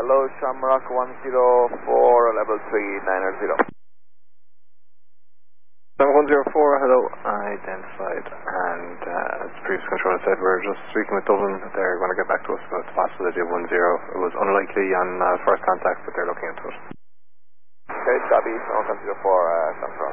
Hello, Shamrock 104, level 390. 104, hello, identified, and as previous controller said, we're just speaking with Dublin. They're going to get back to us about the possibility of 10. It was unlikely on first contact, but they're looking into it. Okay, copy, 104, Central.